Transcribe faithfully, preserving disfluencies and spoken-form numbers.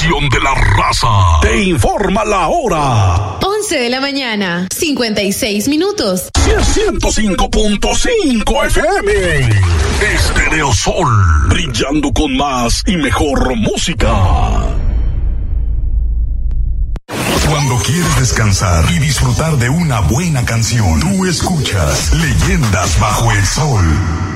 estación de la raza. Te informa la hora. once de la mañana, cincuenta y seis minutos. ciento cinco punto cinco F M. Estéreo Sol, brillando con más y mejor música. Cuando quieres descansar y disfrutar de una buena canción, tú escuchas Leyendas Bajo el Sol.